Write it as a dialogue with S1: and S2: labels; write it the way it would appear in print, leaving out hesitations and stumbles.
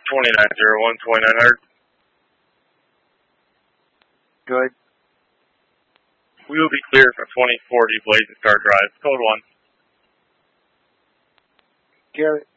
S1: 2901, 2900.
S2: Good.
S1: We will be clear for 2040 Blazing Star Drive. Code 1.
S2: Garrett.